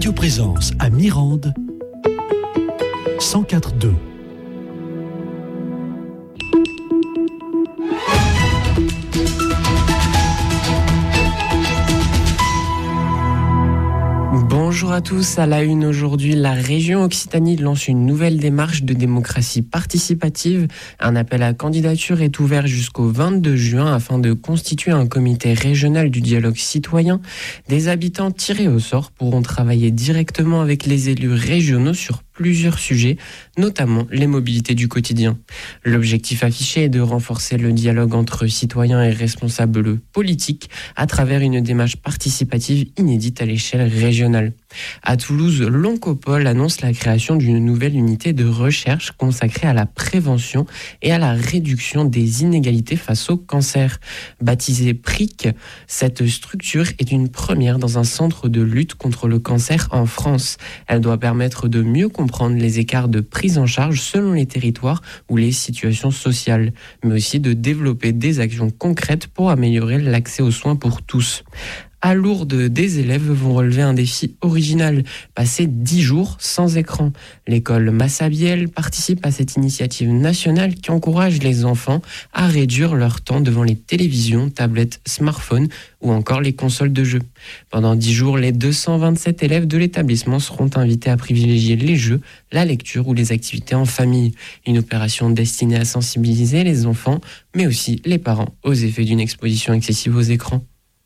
Radio Présence à Mirande, 104.2. Bonjour à tous, à la une aujourd'hui, la région Occitanie lance une nouvelle démarche de démocratie participative. Un appel à candidature est ouvert jusqu'au 22 juin afin de constituer un comité régional du dialogue citoyen. Des habitants tirés au sort pourront travailler directement avec les élus régionaux sur plusieurs sujets, notamment les mobilités du quotidien. L'objectif affiché est de renforcer le dialogue entre citoyens et responsables politiques à travers une démarche participative inédite à l'échelle régionale. À Toulouse, l'Oncopole annonce la création d'une nouvelle unité de recherche consacrée à la prévention et à la réduction des inégalités face au cancer. Baptisée PRIC, cette structure est une première dans un centre de lutte contre le cancer en France. Elle doit permettre de mieux comprendre les écarts de prise en charge selon les territoires ou les situations sociales, mais aussi de développer des actions concrètes pour améliorer l'accès aux soins pour tous. À Lourdes, des élèves vont relever un défi original, passer 10 jours sans écran. L'école Massabielle participe à cette initiative nationale qui encourage les enfants à réduire leur temps devant les télévisions, tablettes, smartphones ou encore les consoles de jeux. Pendant 10 jours, les 227 élèves de l'établissement seront invités à privilégier les jeux, la lecture ou les activités en famille. Une opération destinée à sensibiliser les enfants, mais aussi les parents aux effets d'une exposition excessive aux écrans.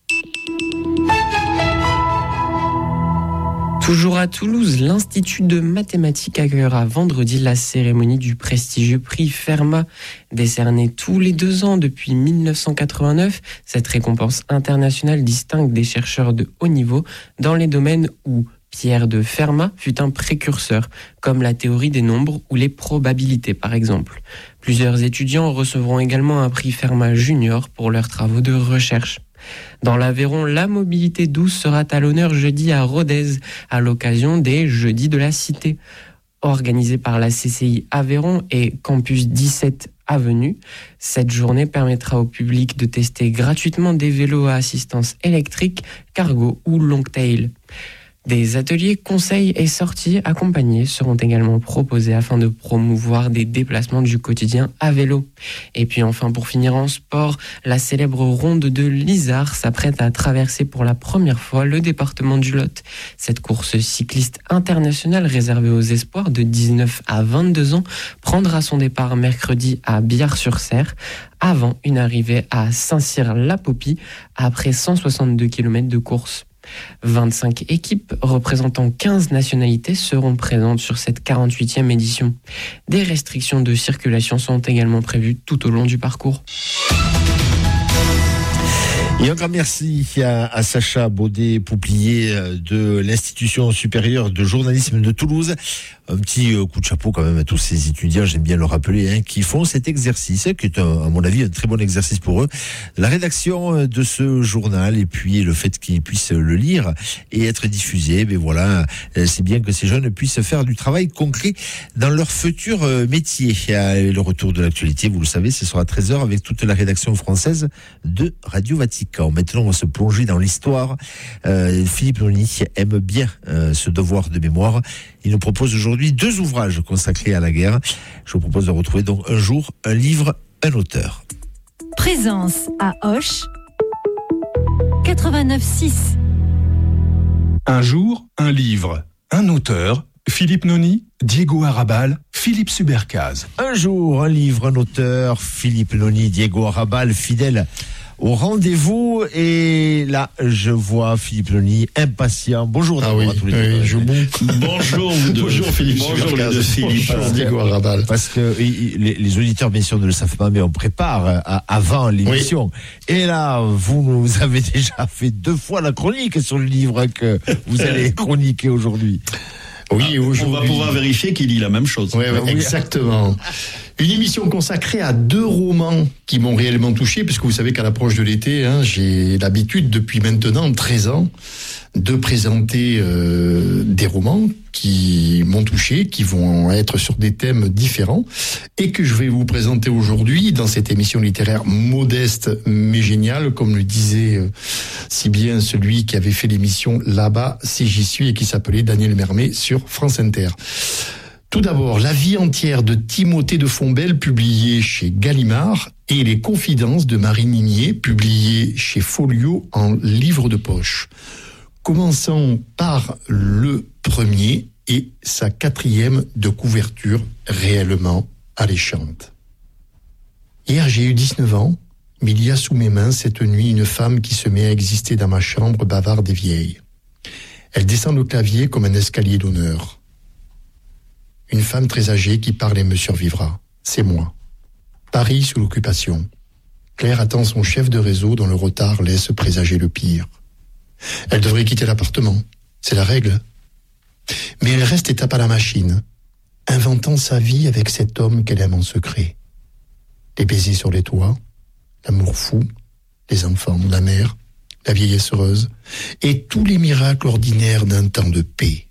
Toujours à Toulouse, l'Institut de mathématiques accueillera vendredi la cérémonie du prestigieux prix Fermat. Décerné tous les 2 ans depuis 1989, cette récompense internationale distingue des chercheurs de haut niveau dans les domaines où Pierre de Fermat fut un précurseur, comme la théorie des nombres ou les probabilités par exemple. Plusieurs étudiants recevront également un prix Fermat Junior pour leurs travaux de recherche. Dans l'Aveyron, la mobilité douce sera à l'honneur jeudi à Rodez, à l'occasion des Jeudis de la Cité. Organisée par la CCI Aveyron et Campus 17 Avenue, cette journée permettra au public de tester gratuitement des vélos à assistance électrique, cargo ou long-tail. Des ateliers, conseils et sorties accompagnés seront également proposés afin de promouvoir des déplacements du quotidien à vélo. Et puis enfin, pour finir en sport, la célèbre ronde de l'Isard s'apprête à traverser pour la première fois le département du Lot. Cette course cycliste internationale réservée aux espoirs de 19 à 22 ans prendra son départ mercredi à Biars-sur-Cère avant une arrivée à Saint-Cyr-la-Popie après 162 km de course. 25 équipes représentant 15 nationalités seront présentes sur cette 48e édition. Des restrictions de circulation sont également prévues tout au long du parcours. Et encore merci à Sacha Baudet-Pouplier de l'Institution supérieure de journalisme de Toulouse. Un petit coup de chapeau quand même à tous ces étudiants, j'aime bien le rappeler, qui font cet exercice, qui est à mon avis un très bon exercice pour eux. La rédaction de ce journal et puis le fait qu'ils puissent le lire et être diffusé, ben voilà, c'est bien que ces jeunes puissent faire du travail concret dans leur futur métier. Le retour de l'actualité, vous le savez, ce sera à 13h avec toute la rédaction française de Radio Vatican. Maintenant, on va se plonger dans l'histoire. Philippe Noni aime bien ce devoir de mémoire. Il nous propose aujourd'hui 2 ouvrages consacrés à la guerre. Je vous propose de retrouver donc un jour, un livre, un auteur. Présence à Auch, 89.6. Un jour, un livre, un auteur, Philippe Noni, Diego Arrabal, Philippe Subercaz. Un jour, un livre, un auteur, Philippe Noni, Diego Arrabal, fidèle au rendez-vous. Et là, je vois Philippe Noni impatient. Bonjour à tous les deux. Bonjour vous deux. Bonjour Philippe. Bonjour les deux Philippe. Diego Arrabal. Parce que les auditeurs, bien sûr, ne le savent pas, mais on prépare avant l'émission. Oui. Et là, vous avez déjà fait 2 fois la chronique sur le livre que vous allez chroniquer aujourd'hui. Oui, aujourd'hui. On va pouvoir vérifier qu'il lit la même chose. Oui, exactement. Une émission consacrée à 2 romans qui m'ont réellement touché, puisque vous savez qu'à l'approche de l'été, j'ai l'habitude depuis maintenant 13 ans de présenter des romans qui m'ont touché, qui vont être sur des thèmes différents, et que je vais vous présenter aujourd'hui dans cette émission littéraire modeste mais géniale, comme le disait si bien celui qui avait fait l'émission Là-bas si j'y suis, et qui s'appelait Daniel Mermet sur France Inter. Tout d'abord, La vie entière de Timothée de Fombelle, publié chez Gallimard, et Les confidences de Marie Ninier, publié chez Folio en livre de poche. Commençons par le premier et sa 4e de couverture réellement alléchante. Hier, j'ai eu 19 ans, mais il y a sous mes mains cette nuit une femme qui se met à exister dans ma chambre bavarde et vieille. Elle descend le clavier comme un escalier d'honneur. Une femme très âgée qui parle et me survivra. C'est moi. Paris sous l'occupation. Claire attend son chef de réseau dont le retard laisse présager le pire. Elle devrait quitter l'appartement. C'est la règle. Mais elle reste et tape à la machine, inventant sa vie avec cet homme qu'elle aime en secret. Les baisers sur les toits, l'amour fou, les enfants, la mère, la vieillesse heureuse, et tous les miracles ordinaires d'un temps de paix.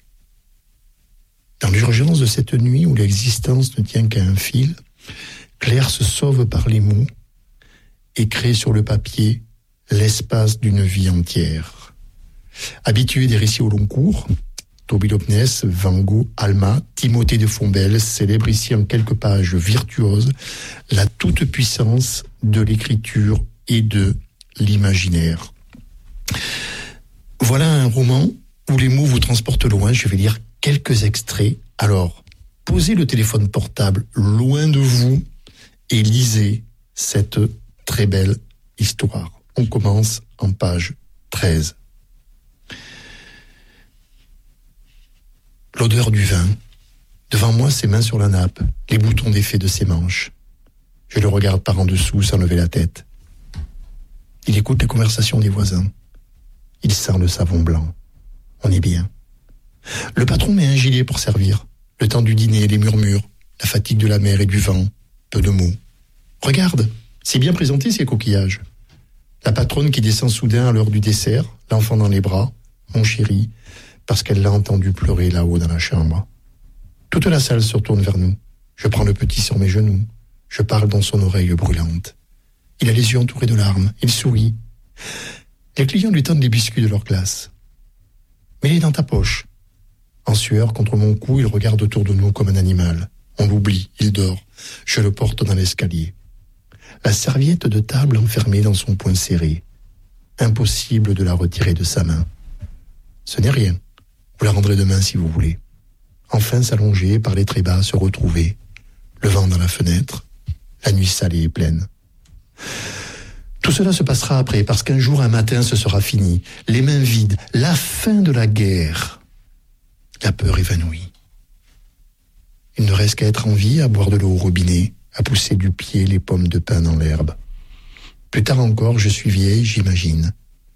Dans l'urgence de cette nuit où l'existence ne tient qu'à un fil, Claire se sauve par les mots et crée sur le papier l'espace d'une vie entière. Habituée des récits au long cours, Toby Lopness, Van Gogh, Alma, Timothée de Fombelle célèbre ici en quelques pages virtuoses la toute-puissance de l'écriture et de l'imaginaire. Voilà un roman où les mots vous transportent loin. Je vais lire quelques extraits. Alors, posez le téléphone portable loin de vous et lisez cette très belle histoire. On commence en page 13. L'odeur du vin. Devant moi, ses mains sur la nappe, les boutons défaits de ses manches. Je le regarde par en dessous sans lever la tête. Il écoute les conversations des voisins. Il sent le savon blanc. On est bien. Le patron met un gilet pour servir. Le temps du dîner, les murmures, la fatigue de la mer et du vent, peu de mots. Regarde, c'est bien présenté ces coquillages. La patronne qui descend soudain à l'heure du dessert, l'enfant dans les bras, mon chéri, parce qu'elle l'a entendu pleurer là-haut dans la chambre. Toute la salle se retourne vers nous. Je prends le petit sur mes genoux. Je parle dans son oreille brûlante. Il a les yeux entourés de larmes. Il sourit. Les clients lui tendent les biscuits de leur classe. Mais il est dans ta poche. En sueur contre mon cou, il regarde autour de nous comme un animal. On l'oublie, il dort. Je le porte dans l'escalier. La serviette de table enfermée dans son poing serré. Impossible de la retirer de sa main. Ce n'est rien. Vous la rendrez demain si vous voulez. Enfin s'allonger, parler très bas, se retrouver. Le vent dans la fenêtre. La nuit salée et pleine. Tout cela se passera après, parce qu'un jour, un matin, ce sera fini. Les mains vides. La fin de la guerre. La peur évanouie. Il ne reste qu'à être en vie, à boire de l'eau au robinet, à pousser du pied les pommes de pin dans l'herbe. Plus tard encore, je suis vieille, j'imagine.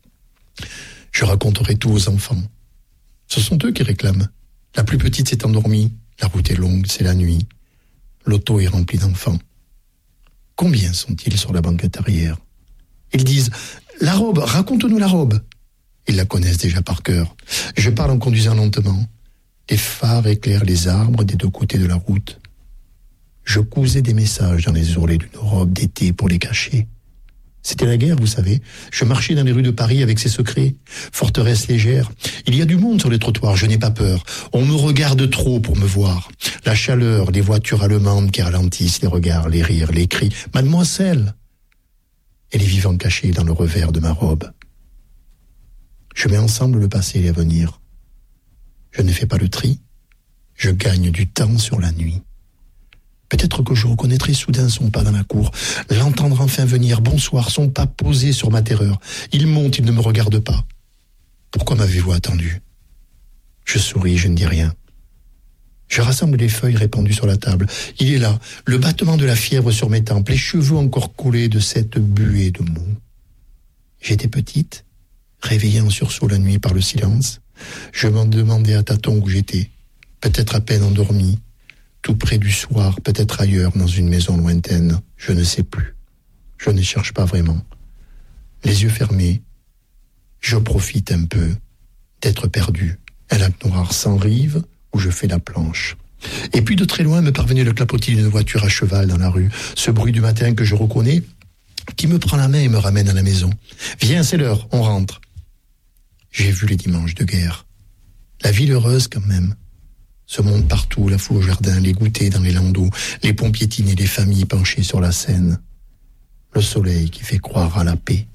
Je raconterai tout aux enfants. Ce sont eux qui réclament. La plus petite s'est endormie. La route est longue, c'est la nuit. L'auto est remplie d'enfants. Combien sont-ils sur la banquette arrière? Ils disent « La robe, raconte-nous la robe !» Ils la connaissent déjà par cœur. Je parle en conduisant lentement. Les phares éclairent les arbres des 2 côtés de la route. Je cousais des messages dans les ourlets d'une robe d'été pour les cacher. C'était la guerre, vous savez. Je marchais dans les rues de Paris avec ses secrets. Forteresse légère. Il y a du monde sur les trottoirs, je n'ai pas peur. On me regarde trop pour me voir. La chaleur, les voitures allemandes qui ralentissent, les regards, les rires, les cris. « Mademoiselle !» Et les vivants cachés dans le revers de ma robe. Je mets ensemble le passé et l'avenir. Je ne fais pas le tri. Je gagne du temps sur la nuit. Peut-être que je reconnaîtrai soudain son pas dans la cour, l'entendre enfin venir, bonsoir, son pas posé sur ma terreur. Il monte, il ne me regarde pas. Pourquoi m'avez-vous attendu? Je souris, je ne dis rien. Je rassemble les feuilles répandues sur la table. Il est là, le battement de la fièvre sur mes tempes, les cheveux encore collés de cette buée de mots. J'étais petite, réveillée en sursaut la nuit par le silence. Je m'en demandais à tâtons où j'étais, peut-être à peine endormie. tout près du soir, peut-être ailleurs, dans une maison lointaine, je ne sais plus. Je ne cherche pas vraiment. Les yeux fermés, je profite un peu d'être perdu. Un lac noir sans rive où je fais la planche. Et puis de très loin me parvenait le clapotis d'une voiture à cheval dans la rue. Ce bruit du matin que je reconnais, qui me prend la main et me ramène à la maison. Viens, c'est l'heure, on rentre. J'ai vu les dimanches de guerre. La ville heureuse quand même. Ce monde partout, la foule au jardin, les goûters dans les landaux, les ponts piétinés, les familles penchées sur la Seine. Le soleil qui fait croire à la paix.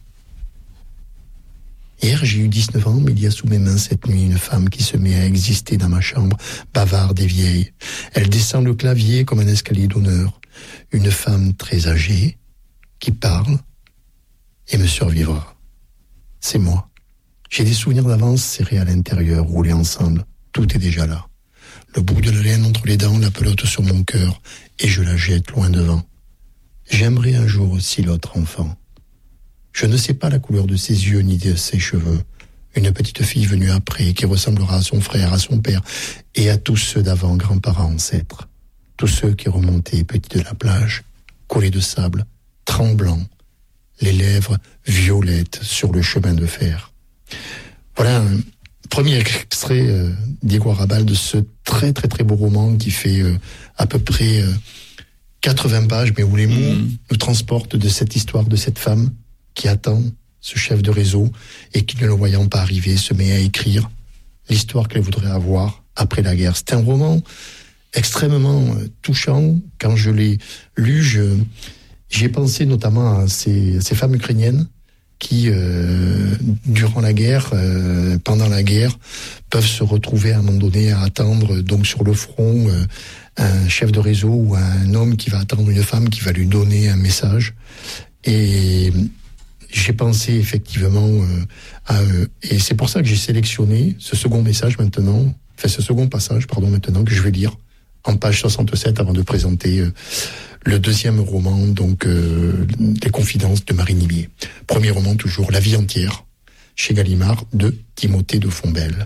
Hier, j'ai eu 19 ans, mais il y a sous mes mains cette nuit une femme qui se met à exister dans ma chambre, bavarde et vieille. Elle descend le clavier comme un escalier d'honneur. Une femme très âgée, qui parle et me survivra. C'est moi. J'ai des souvenirs d'avance serrés à l'intérieur, roulés ensemble. Tout est déjà là. Le bout de la laine entre les dents, la pelote sur mon cœur, et je la jette loin devant. J'aimerais un jour aussi l'autre enfant. Je ne sais pas la couleur de ses yeux ni de ses cheveux. Une petite fille venue après, qui ressemblera à son frère, à son père, et à tous ceux d'avant, grands-parents, ancêtres. Tous ceux qui remontaient petits de la plage, collés de sable, tremblants, les lèvres violettes sur le chemin de fer. Voilà un premier extrait Diego Arrabal de ce très très très beau roman qui fait à peu près 80 pages, mais où les mots nous transportent de cette histoire de cette femme qui attend ce chef de réseau et qui, ne le voyant pas arriver, se met à écrire l'histoire qu'elle voudrait avoir après la guerre. C'est un roman extrêmement touchant. Quand je l'ai lu, j'ai pensé notamment à ces femmes ukrainiennes qui, durant la guerre, pendant la guerre, peuvent se retrouver à un moment donné à attendre donc sur le front un chef de réseau ou un homme qui va attendre une femme qui va lui donner un message. Et j'ai pensé effectivement à eux. Et c'est pour ça que j'ai sélectionné ce second message maintenant, ce second passage, maintenant, que je vais lire en page 67 avant de présenter le deuxième roman, donc Les Confidences de Marie Nimier. Premier roman toujours, La vie entière, chez Gallimard, de Timothée de Fombelle.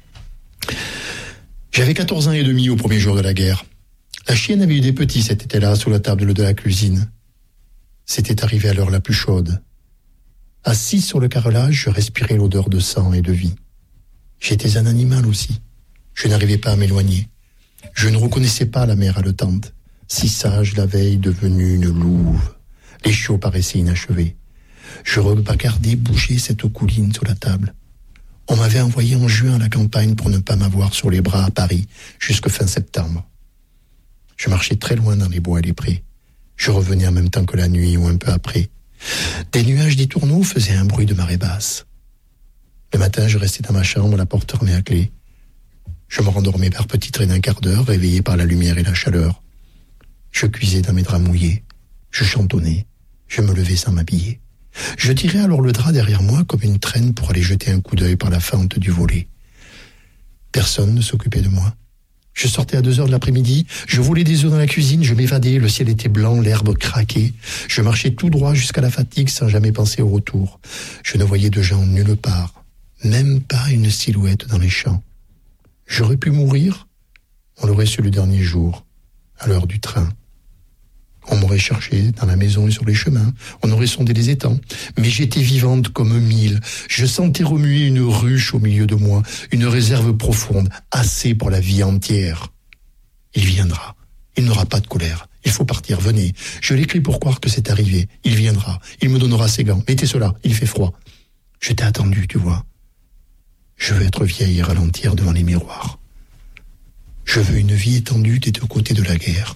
J'avais 14 ans et demi au premier jour de la guerre. La chienne avait eu des petits cet été-là sous la table de la cuisine. C'était arrivé à l'heure la plus chaude. Assis sur le carrelage, je respirais l'odeur de sang et de vie. J'étais un animal aussi. Je n'arrivais pas à m'éloigner. Je ne reconnaissais pas la mère haletante, si sage la veille devenue une louve. Les chiots paraissaient inachevés. Je regardais bouger cette couline sur la table. On m'avait envoyé en juin à la campagne pour ne pas m'avoir sur les bras à Paris, jusqu'à fin septembre. Je marchais très loin dans les bois et les prés. Je revenais en même temps que la nuit ou un peu après. Des nuages des tourneaux faisaient un bruit de marée basse. Le matin, je restais dans ma chambre, la porte fermée à clé. Je me rendormais par petits traits d'un quart d'heure, réveillé par la lumière et la chaleur. Je cuisais dans mes draps mouillés. Je chantonnais. Je me levais sans m'habiller. Je tirais alors le drap derrière moi comme une traîne pour aller jeter un coup d'œil par la fente du volet. Personne ne s'occupait de moi. Je sortais à 2h de l'après-midi, je volais des œufs dans la cuisine, je m'évadais, le ciel était blanc, l'herbe craquait. Je marchais tout droit jusqu'à la fatigue sans jamais penser au retour. Je ne voyais de gens nulle part, même pas une silhouette dans les champs. J'aurais pu mourir, on l'aurait su le dernier jour, à l'heure du train. On m'aurait cherché dans la maison et sur les chemins, on aurait sondé les étangs. Mais j'étais vivante comme 1000. Je sentais remuer une ruche au milieu de moi, une réserve profonde, assez pour la vie entière. Il viendra, il n'aura pas de colère. Il faut partir, venez. Je l'écris pour croire que c'est arrivé. Il viendra, il me donnera ses gants. Mettez cela, il fait froid. Je t'ai attendu, tu vois. Je veux être vieille et ralentir devant les miroirs. Je veux une vie étendue des deux côtés de la guerre.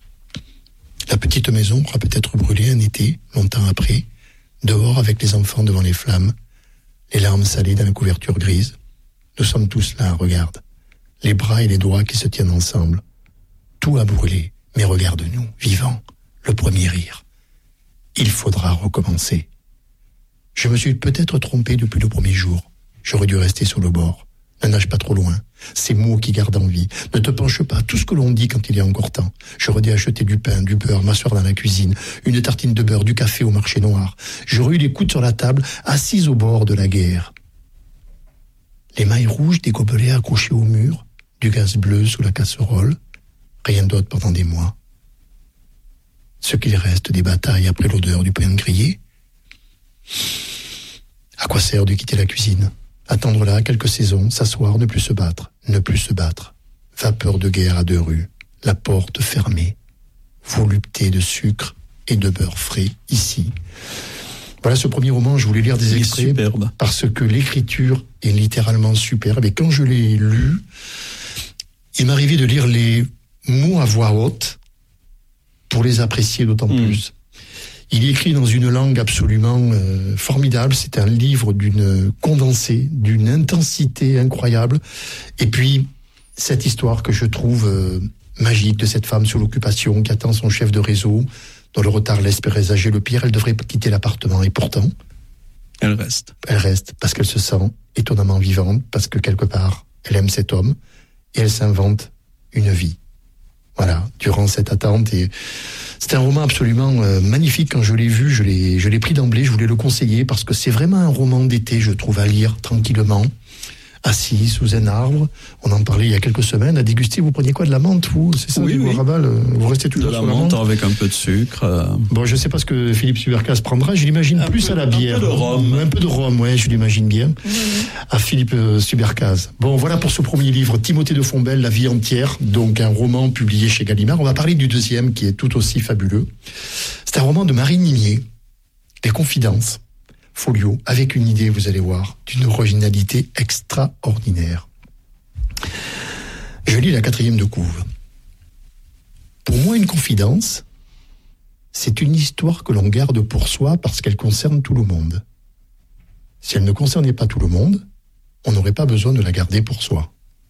La petite maison aura peut-être brûlé un été, longtemps après, dehors avec les enfants devant les flammes, les larmes salées dans la couverture grise. Nous sommes tous là, regarde. Les bras et les doigts qui se tiennent ensemble. Tout a brûlé, mais regarde-nous, vivants, le premier rire. Il faudra recommencer. Je me suis peut-être trompé depuis le premier jour. J'aurais dû rester sur le bord. Ne nage pas trop loin. Ces mots qui gardent en vie. Ne te penche pas. Tout ce que l'on dit quand il est encore temps. J'aurais dû acheter du pain, du beurre, m'asseoir dans la cuisine, une tartine de beurre, du café au marché noir. J'aurais eu les coudes sur la table, assise au bord de la guerre. Les mailles rouges des gobelets accrochés au mur, du gaz bleu sous la casserole, Rien d'autre pendant des mois. Ce qu'il reste des batailles après l'odeur du pain grillé. À quoi sert de quitter la cuisine? Attendre là quelques saisons, s'asseoir, ne plus se battre. Vapeur de guerre à 2 rues, la porte fermée. Volupté de sucre et de beurre frais, ici. Voilà ce premier roman, je voulais lire des extraits. Superbe. Parce que l'écriture est littéralement superbe. Et quand je l'ai lu, il m'arrivait de lire les mots à voix haute pour les apprécier d'autant plus. Il est écrit dans une langue absolument formidable. C'est un livre d'une condensée, d'une intensité incroyable. Et puis, cette histoire que je trouve magique de cette femme sous l'occupation qui attend son chef de réseau, dont le retard laisse présager le pire. Elle devrait quitter l'appartement et pourtant... Elle reste. Elle reste parce qu'elle se sent étonnamment vivante, parce que quelque part, elle aime cet homme et elle s'invente une vie. Voilà, durant cette attente. Et c'est un roman absolument magnifique. Quand je l'ai vu, je l'ai pris d'emblée, je voulais le conseiller parce que c'est vraiment un roman d'été, je trouve, à lire tranquillement, assis sous un arbre. On en parlait il y a quelques semaines, à déguster. Vous preniez quoi, de la menthe, vous? C'est ça, oui, oui. Rabal, vous restez toujours de sur la la menthe avec un peu de sucre. Bon, je sais pas ce que Philippe Subercase prendra. Je l'imagine plus à la bière. Un peu de rhum. Un peu de rhum, ouais, je l'imagine bien. À Philippe Subercase. Bon, voilà pour ce premier livre, Timothée de Fontbelle, La vie entière. Donc, un roman publié chez Gallimard. On va parler du deuxième, qui est tout aussi fabuleux. C'est un roman de Marie Nimier, Les Confidences. Folio, avec une idée, vous allez voir, d'une originalité extraordinaire. Je lis la 4e de couve. Pour moi, une confidence, c'est une histoire que l'on garde pour soi parce qu'elle concerne tout le monde. Si elle ne concernait pas tout le monde, on n'aurait pas besoin de la garder pour soi.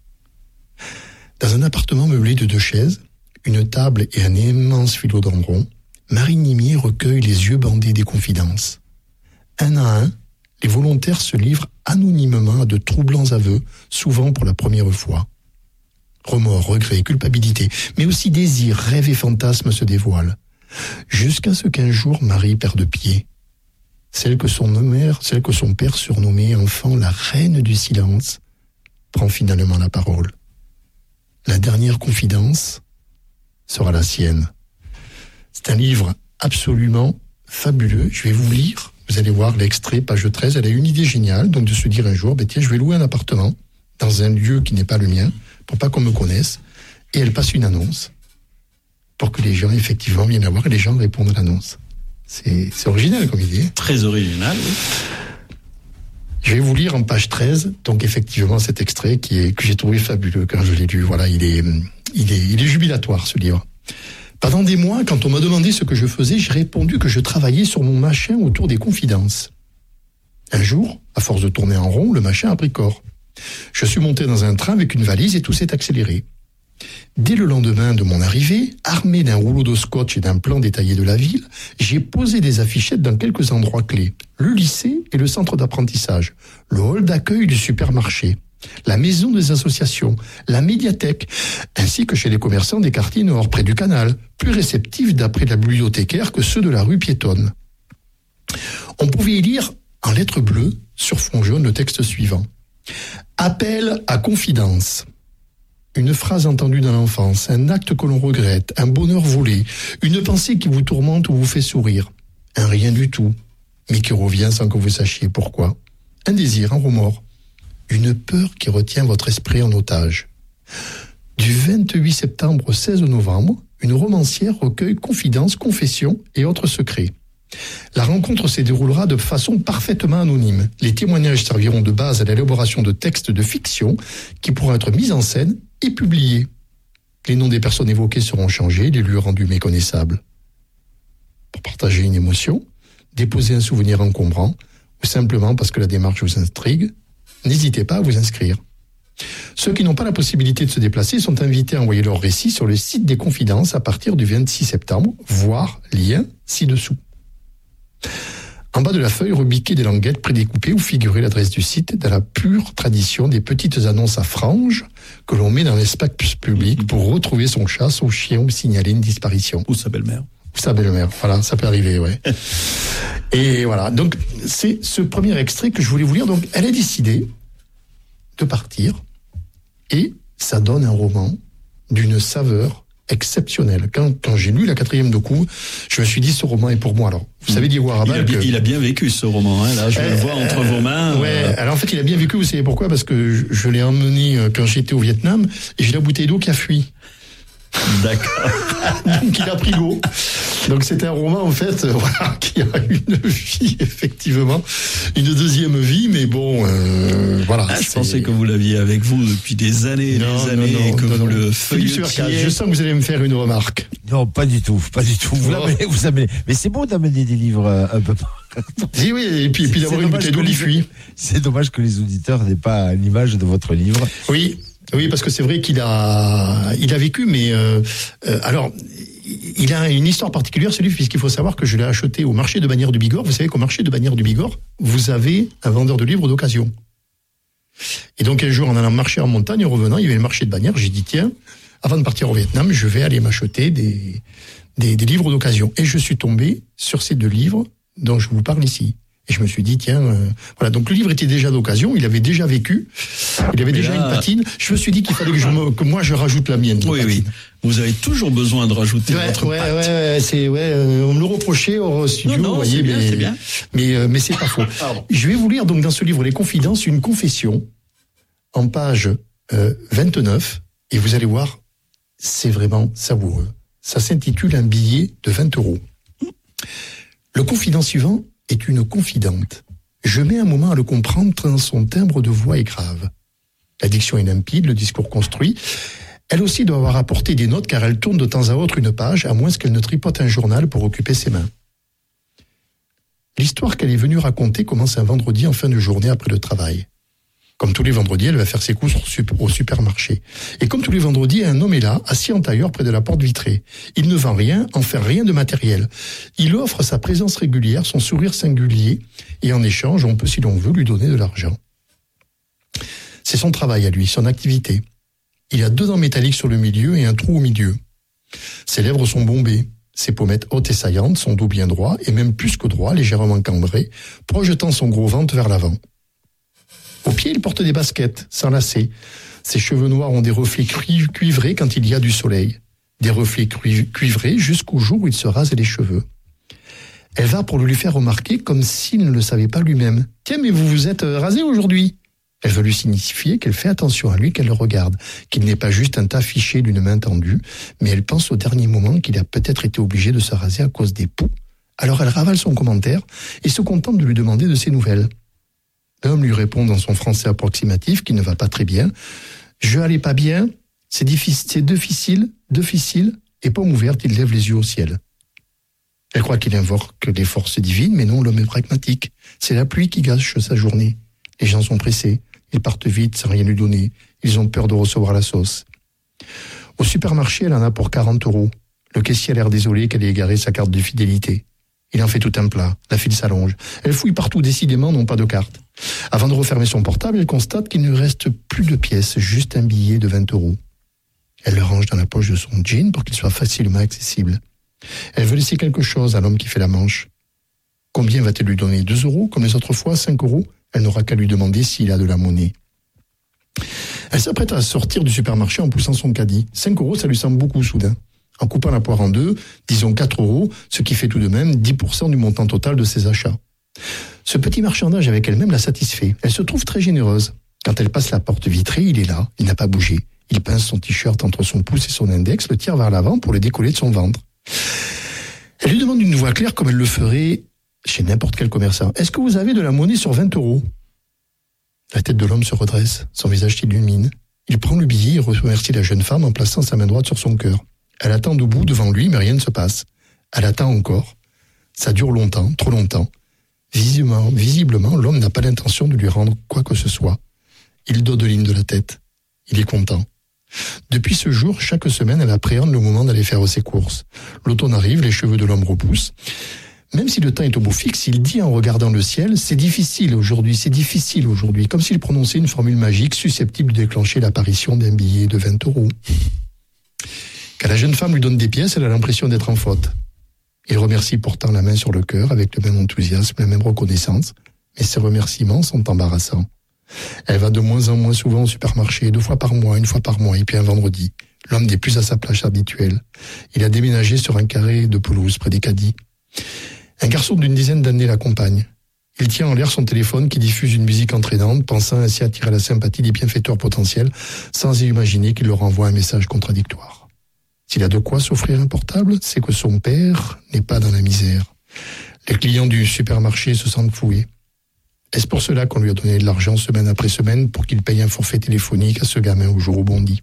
Dans un appartement meublé de 2 chaises, une table et un immense philodendron, Marie Nimier recueille les yeux bandés des confidences. Un à un, les volontaires se livrent anonymement à de troublants aveux, souvent pour la première fois. Remords, regrets, culpabilité, mais aussi désirs, rêves et fantasmes se dévoilent. Jusqu'à ce qu'un jour, Marie perde pied. Celle que son père surnommait enfant la reine du silence, prend finalement la parole. La dernière confidence sera la sienne. C'est un livre absolument fabuleux. Je vais vous lire. Vous allez voir l'extrait, page 13. Elle a une idée géniale, donc de se dire un jour, tiens, je vais louer un appartement dans un lieu qui n'est pas le mien, pour pas qu'on me connaisse. Et elle passe une annonce pour que les gens, effectivement, viennent la voir et les gens répondent à l'annonce. C'est original comme idée. Très original, oui. Je vais vous lire en page 13, donc effectivement, cet extrait que j'ai trouvé fabuleux quand je l'ai lu. Voilà, il est jubilatoire, ce livre. Pendant des mois, quand on m'a demandé ce que je faisais, j'ai répondu que je travaillais sur mon machin autour des confidences. Un jour, à force de tourner en rond, le machin a pris corps. Je suis monté dans un train avec une valise et tout s'est accéléré. Dès le lendemain de mon arrivée, armé d'un rouleau de scotch et d'un plan détaillé de la ville, j'ai posé des affichettes dans quelques endroits clés. Le lycée et le centre d'apprentissage, le hall d'accueil du supermarché, la maison des associations, la médiathèque, ainsi que chez les commerçants des quartiers nord, près du canal, plus réceptifs d'après la bibliothécaire que ceux de la rue piétonne. On pouvait y lire, en lettres bleues, sur fond jaune, le texte suivant. Appel à confidence. Une phrase entendue dans l'enfance, un acte que l'on regrette, un bonheur volé, une pensée qui vous tourmente ou vous fait sourire. Un rien du tout, mais qui revient sans que vous sachiez pourquoi. Un désir, un remords. Une peur qui retient votre esprit en otage. Du 28 septembre au 16 novembre, une romancière recueille confidences, confessions et autres secrets. La rencontre se déroulera de façon parfaitement anonyme. Les témoignages serviront de base à l'élaboration de textes de fiction qui pourront être mis en scène et publiés. Les noms des personnes évoquées seront changés, les lieux rendus méconnaissables. Pour partager une émotion, déposer un souvenir encombrant, ou simplement parce que la démarche vous intrigue, n'hésitez pas à vous inscrire. Ceux qui n'ont pas la possibilité de se déplacer sont invités à envoyer leur récit sur le site des Confidences à partir du 26 septembre, voir lien ci-dessous. En bas de la feuille, rubriquez des languettes prédécoupées où figurait l'adresse du site dans la pure tradition des petites annonces à franges que l'on met dans l'espace public pour retrouver son chat, son chien ou signaler une disparition. Ou sa belle-mère. Ou sa belle-mère, voilà, ça peut arriver, ouais. Et voilà, donc c'est ce premier extrait que je voulais vous lire. Donc elle a décidé de partir et ça donne un roman d'une saveur exceptionnel. Quand j'ai lu La 4e de couve, je me suis dit, ce roman est pour moi. Alors, vous savez, Diego Arabal... Il a bien vécu ce roman, hein. Là, je le vois entre vos mains. Ouais, alors en fait, il a bien vécu, vous savez pourquoi? Parce que je l'ai emmené quand j'étais au Vietnam, et j'ai la bouteille d'eau qui a fui. D'accord. Donc il a pris l'eau. Donc c'est un roman en fait voilà, qui a une vie effectivement, une deuxième vie, mais bon voilà. Je pensais que vous l'aviez avec vous depuis des années et des années et que vous le feuilletiez. Je sens que vous allez me faire une remarque. Non, pas du tout. Vous amenez. Mais c'est beau d'amener des livres un peu. Oui, et puis d'avoir une bouteille d'eau qui fuit. C'est dommage que les auditeurs n'aient pas l'image de votre livre. Oui, parce que c'est vrai qu'il a vécu, mais alors il a une histoire particulière ce livre, puisqu'il faut savoir que je l'ai acheté au marché de Bagnères du Bigorre. Vous savez qu'au marché de Bagnères du Bigorre, vous avez un vendeur de livres d'occasion. Et donc un jour, en allant marcher en montagne, en revenant, il y avait le marché de Bagnères. J'ai dit tiens, avant de partir au Vietnam, je vais aller m'acheter des livres d'occasion. Et je suis tombé sur ces 2 livres dont je vous parle ici. Et je me suis dit, tiens, voilà. Donc le livre était déjà d'occasion, il avait déjà vécu, il avait déjà une patine. Je me suis dit qu'il fallait que moi je rajoute la mienne. Oui. Vous avez toujours besoin de rajouter votre patte. On me le reprochait au studio, non, vous voyez, c'est bien. Mais c'est pas faux. Je vais vous lire donc dans ce livre Les Confidences une confession en page 29, et vous allez voir, c'est vraiment savoureux. Ça s'intitule Un billet de 20 €. Le confident suivant est une confidente. Je mets un moment à le comprendre tant son timbre de voix est grave. La diction est limpide, le discours construit. Elle aussi doit avoir apporté des notes car elle tourne de temps à autre une page, à moins qu'elle ne tripote un journal pour occuper ses mains. L'histoire qu'elle est venue raconter commence un vendredi en fin de journée après le travail. Comme tous les vendredis, elle va faire ses courses au supermarché. Et comme tous les vendredis, un homme est là, assis en tailleur près de la porte vitrée. Il ne vend rien, en fait rien de matériel. Il offre sa présence régulière, son sourire singulier, et en échange, on peut, si l'on veut, lui donner de l'argent. C'est son travail à lui, son activité. Il a 2 dents métalliques sur le milieu et un trou au milieu. Ses lèvres sont bombées, ses pommettes hautes et saillantes, son dos bien droit, et même plus que droit, légèrement cambré, projetant son gros ventre vers l'avant. Au pied, il porte des baskets, sans lacets. Ses cheveux noirs ont des reflets cuivrés quand il y a du soleil. Des reflets cuivrés jusqu'au jour où il se rase les cheveux. Elle va pour le lui faire remarquer comme s'il ne le savait pas lui-même. « Tiens, mais vous vous êtes rasé aujourd'hui ?» Elle veut lui signifier qu'elle fait attention à lui, qu'elle le regarde, qu'il n'est pas juste un tas fiché d'une main tendue, mais elle pense au dernier moment qu'il a peut-être été obligé de se raser à cause des poux. Alors elle ravale son commentaire et se contente de lui demander de ses nouvelles. L'homme lui répond dans son français approximatif qu'il ne va pas très bien. « Je allais pas bien, c'est difficile, et pomme ouverte, il lève les yeux au ciel. » Elle croit qu'il invoque les forces divines, mais non, l'homme est pragmatique. C'est la pluie qui gâche sa journée. Les gens sont pressés, ils partent vite sans rien lui donner. Ils ont peur de recevoir la sauce. Au supermarché, elle en a pour 40 €. Le caissier a l'air désolé qu'elle ait égaré sa carte de fidélité. Il en fait tout un plat, la file s'allonge. Elle fouille partout, décidément, non pas de carte. Avant de refermer son portable, elle constate qu'il ne reste plus de pièces, juste un billet de 20 €. Elle le range dans la poche de son jean pour qu'il soit facilement accessible. Elle veut laisser quelque chose à l'homme qui fait la manche. Combien va-t-elle lui donner? 2 € comme les autres fois? 5 €? Elle n'aura qu'à lui demander s'il a de la monnaie. Elle s'apprête à sortir du supermarché en poussant son caddie. 5 €, ça lui semble beaucoup soudain. En coupant la poire en 2, disons 4 €, ce qui fait tout de même 10% du montant total de ses achats. Ce petit marchandage avec elle-même la satisfait. Elle se trouve très généreuse. Quand elle passe la porte vitrée, il est là, il n'a pas bougé. Il pince son t-shirt entre son pouce et son index, le tire vers l'avant pour le décoller de son ventre. Elle lui demande d'une voix claire comme elle le ferait chez n'importe quel commerçant. « Est-ce que vous avez de la monnaie sur 20 €? » La tête de l'homme se redresse, son visage s'illumine. Il prend le billet et remercie la jeune femme en plaçant sa main droite sur son cœur. Elle attend debout devant lui, mais rien ne se passe. Elle attend encore. Ça dure longtemps, trop longtemps. Visiblement, l'homme n'a pas l'intention de lui rendre quoi que ce soit. Il dodeline de la tête. Il est content. Depuis ce jour, chaque semaine, elle appréhende le moment d'aller faire ses courses. L'automne arrive, les cheveux de l'homme repoussent. Même si le temps est au beau fixe, il dit en regardant le ciel, c'est difficile aujourd'hui, comme s'il prononçait une formule magique susceptible de déclencher l'apparition d'un billet de 20 €. Quand la jeune femme lui donne des pièces, elle a l'impression d'être en faute. Il remercie pourtant la main sur le cœur avec le même enthousiasme, la même reconnaissance, mais ses remerciements sont embarrassants. Elle va de moins en moins souvent au supermarché, 2 fois par mois, 1 fois par mois, et puis un vendredi. L'homme n'est plus à sa place habituelle. Il a déménagé sur un carré de pelouse près des caddies. Un garçon d'une dizaine d'années l'accompagne. Il tient en l'air son téléphone qui diffuse une musique entraînante, pensant ainsi attirer la sympathie des bienfaiteurs potentiels, sans imaginer qu'il leur envoie un message contradictoire. S'il a de quoi s'offrir un portable, c'est que son père n'est pas dans la misère. Les clients du supermarché se sentent fouillés. Est-ce pour cela qu'on lui a donné de l'argent semaine après semaine pour qu'il paye un forfait téléphonique à ce gamin au jour où bondi?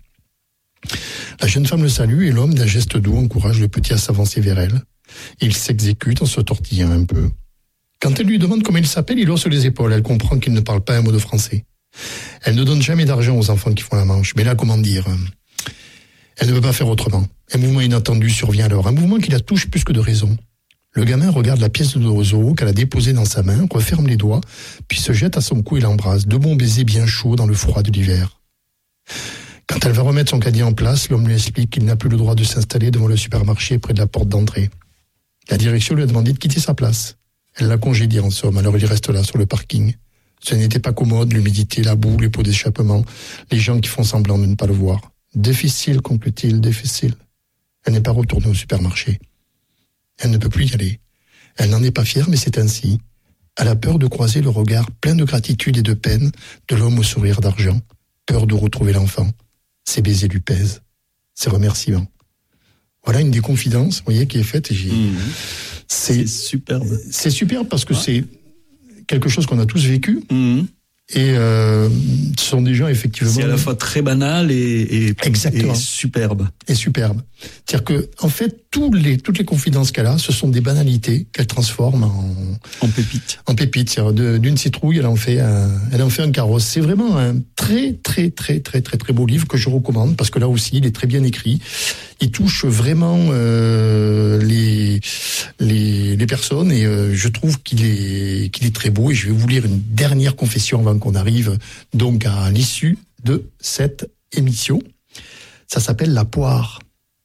La jeune femme le salue et l'homme, d'un geste doux, encourage le petit à s'avancer vers elle. Il s'exécute en se tortillant un peu. Quand elle lui demande comment il s'appelle, il hausse les épaules. Elle comprend qu'il ne parle pas un mot de français. Elle ne donne jamais d'argent aux enfants qui font la manche. Mais là, comment dire? Elle ne peut pas faire autrement. Un mouvement inattendu survient alors. Un mouvement qui la touche plus que de raison. Le gamin regarde la pièce de Zorro qu'elle a déposée dans sa main, referme les doigts, puis se jette à son cou et l'embrasse. 2 bons baisers bien chauds dans le froid de l'hiver. Quand elle va remettre son caddie en place, l'homme lui explique qu'il n'a plus le droit de s'installer devant le supermarché près de la porte d'entrée. La direction lui a demandé de quitter sa place. Elle l'a congédié en somme, alors il reste là sur le parking. Ce n'était pas commode, l'humidité, la boue, les pots d'échappement, les gens qui font semblant de ne pas le voir. Difficile, conclut-il, difficile. Elle n'est pas retournée au supermarché. Elle ne peut plus y aller. Elle n'en est pas fière, mais c'est ainsi. Elle a peur de croiser le regard plein de gratitude et de peine de l'homme au sourire d'argent. Peur de retrouver l'enfant. Ses baisers lui pèsent. Ses remerciements. Voilà une des confidences, vous voyez, qui est faite. Et c'est superbe. C'est superbe parce que c'est quelque chose qu'on a tous vécu. Et ce sont des gens, effectivement... C'est à la fois très banal et superbe. Et superbe. C'est-à-dire que, en fait, toutes les confidences qu'elle a, ce sont des banalités qu'elle transforme en pépites. En pépites. C'est-à-dire d'une citrouille, elle en fait un carrosse. C'est vraiment un très, très, très, très, très, très beau livre que je recommande parce que là aussi, il est très bien écrit. Il touche vraiment les personnes et je trouve qu'il est très beau. Et je vais vous lire une dernière confession avant qu'on arrive donc à l'issue de cette émission. Ça s'appelle La Poire.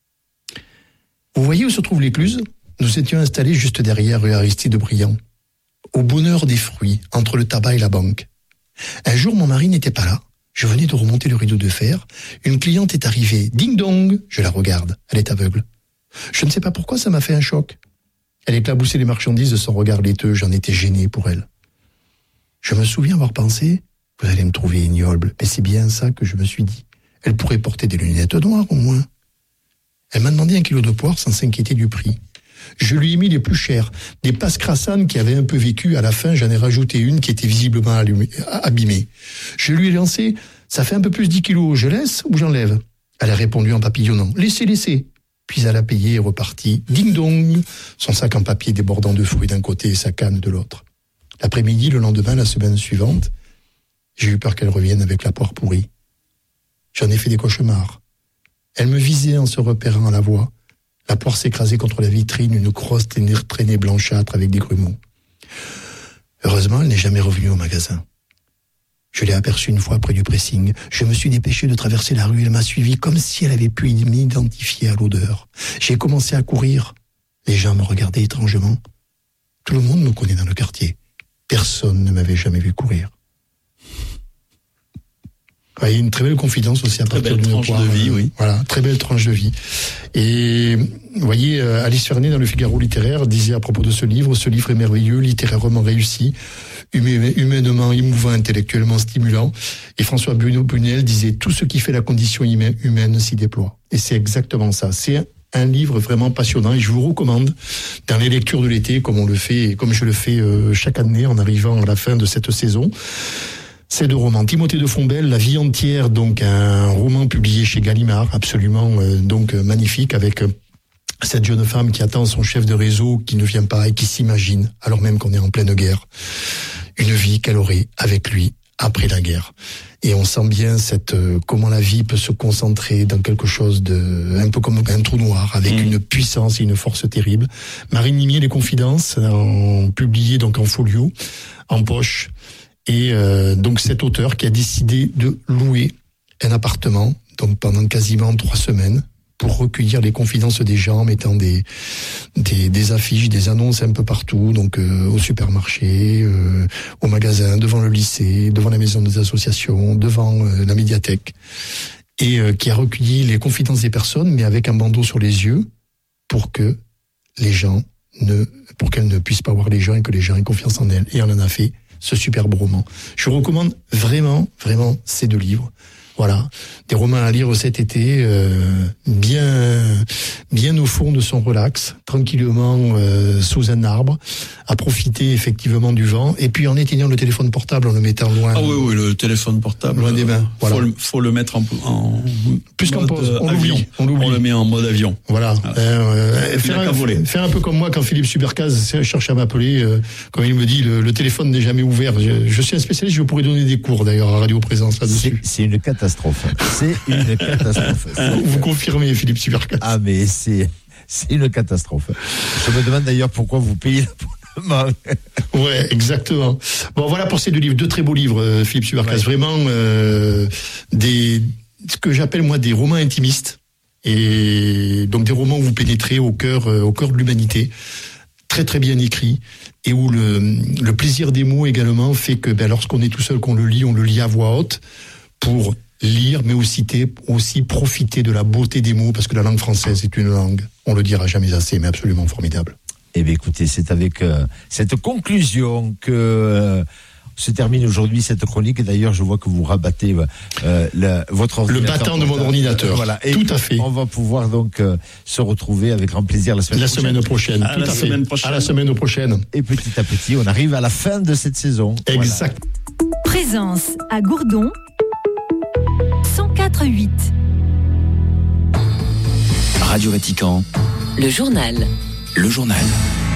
Vous voyez où se trouve l'écluse? Nous étions installés juste derrière rue Aristide Briand, au bonheur des fruits, entre le tabac et la banque. Un jour, mon mari n'était pas là. Je venais de remonter le rideau de fer. Une cliente est arrivée. Ding dong! Je la regarde. Elle est aveugle. Je ne sais pas pourquoi ça m'a fait un choc. Elle éclaboussait les marchandises de son regard laiteux. J'en étais gêné pour elle. Je me souviens avoir pensé, vous allez me trouver ignoble, mais c'est bien ça que je me suis dit. Elle pourrait porter des lunettes noires au moins. Elle m'a demandé 1 kilo de poire sans s'inquiéter du prix. Je lui ai mis les plus chers, des passes crassanes qui avaient un peu vécu. À la fin, j'en ai rajouté une qui était visiblement abîmée. Je lui ai lancé, ça fait un peu plus 10 kilos, je laisse ou j'enlève? Elle a répondu en papillonnant, laissez. Puis elle a payé et reparti, ding dong, son sac en papier débordant de fruits d'un côté et sa canne de l'autre. L'après-midi, le lendemain, la semaine suivante, j'ai eu peur qu'elle revienne avec la poire pourrie. J'en ai fait des cauchemars. Elle me visait en se repérant à la voie. La poire s'écrasait contre la vitrine, une grosse traînée blanchâtre avec des grumeaux. Heureusement, elle n'est jamais revenue au magasin. Je l'ai aperçue une fois près du pressing. Je me suis dépêché de traverser la rue. Elle m'a suivi comme si elle avait pu m'identifier à l'odeur. J'ai commencé à courir. Les gens me regardaient étrangement. Tout le monde me connaît dans le quartier. Personne ne m'avait jamais vu courir. Il y a une très belle confidence aussi à partir d'une poire. De vie, oui. Voilà, très belle tranche de vie. Et vous voyez, Alice Fernet dans le Figaro littéraire disait à propos de ce livre est merveilleux, littérairement réussi, humainement émouvant, intellectuellement stimulant. Et François Bunel disait tout ce qui fait la condition humaine s'y déploie. Et c'est exactement ça. C'est un livre vraiment passionnant et je vous recommande dans les lectures de l'été, comme on le fait, comme je le fais chaque année en arrivant à la fin de cette saison. Ces 2 romans. Timothée de Fombelle, La vie entière, donc un roman publié chez Gallimard, absolument donc magnifique, avec cette jeune femme qui attend son chef de réseau, qui ne vient pas et qui s'imagine, alors même qu'on est en pleine guerre, une vie qu'elle aurait avec lui après la guerre. Et on sent bien comment la vie peut se concentrer dans quelque chose un peu comme un trou noir, avec une puissance et une force terrible. Marine Nimier, Les Confidences, publié donc en folio, en poche. Et donc cet auteur qui a décidé de louer un appartement donc pendant quasiment 3 semaines pour recueillir les confidences des gens, mettant des affiches, des annonces un peu partout, donc au supermarché, au magasin, devant le lycée, devant la maison des associations, devant la médiathèque. et qui a recueilli les confidences des personnes, mais avec un bandeau sur les yeux pour que pour qu'elle ne puisse pas voir les gens et que les gens aient confiance en elle. Et on en a fait ce superbe roman. Je recommande vraiment, vraiment ces 2 livres. Voilà, des romans à lire cet été, bien au fond de son relax, tranquillement sous un arbre, à profiter effectivement du vent, et puis en éteignant le téléphone portable, en le mettant loin. Ah oui, le téléphone portable. Loin des mains. Voilà. Faut le mettre en plus qu'en pause. On l'oublie. On le met en mode avion. Voilà. Faire un peu comme moi quand Philippe Subercaz cherche à m'appeler, quand il me dit le téléphone n'est jamais ouvert. Je suis un spécialiste, je pourrais donner des cours d'ailleurs à Radio Présence là-dessus. C'est une catastrophe. C'est une catastrophe. Vous confirmez, Philippe Subercaz. Ah, mais c'est une catastrophe. Je me demande d'ailleurs pourquoi vous payez l'abonnement. Ouais, exactement. Bon, voilà pour ces 2 livres, 2 très beaux livres, Philippe Subercaz. Ouais. Vraiment, ce que j'appelle moi des romans intimistes. Et donc des romans où vous pénétrez au cœur de l'humanité. Très très bien écrit, et où le plaisir des mots également fait que lorsqu'on est tout seul, qu'on le lit à voix haute, pour lire, mais aussi profiter de la beauté des mots, parce que la langue française est une langue, on le dira jamais assez, mais absolument formidable. Eh bien écoutez, c'est avec cette conclusion que se termine aujourd'hui cette chronique. Et d'ailleurs, je vois que vous rabattez votre ordinateur. Le battant de mon ordinateur. Voilà. Et tout à fait. On va pouvoir donc se retrouver avec grand plaisir la semaine prochaine. À la semaine prochaine. Et petit à petit, on arrive à la fin de cette saison. Exact. Voilà. Présence à Gourdon 104.8. Radio Vatican. Le journal. Le journal.